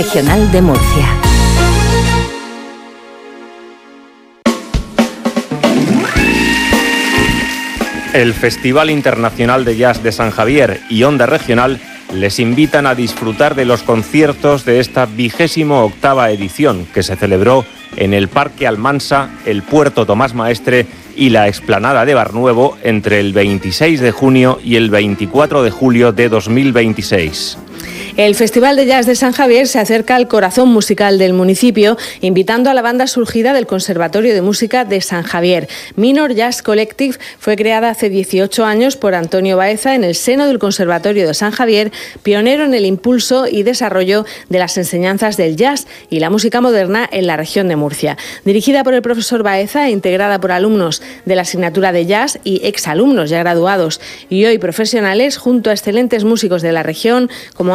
Regional de Murcia. El Festival Internacional de Jazz de San Javier y Onda Regional les invitan a disfrutar de los conciertos de esta 28ª edición que se celebró en el Parque Almansa, el Puerto Tomás Maestre y la Explanada de Barnuevo entre el 26 de junio y el 24 de julio de 2026. El Festival de Jazz de San Javier se acerca al corazón musical del municipio, invitando a la banda surgida del Conservatorio de Música de San Javier. Minor Jazz Collective fue creada hace 18 años por Antonio Baeza en el seno del Conservatorio de San Javier, pionero en el impulso y desarrollo de las enseñanzas del jazz y la música moderna en la región de Murcia. Dirigida por el profesor Baeza e integrada por alumnos de la asignatura de jazz y exalumnos ya graduados y hoy profesionales, junto a excelentes músicos de la región como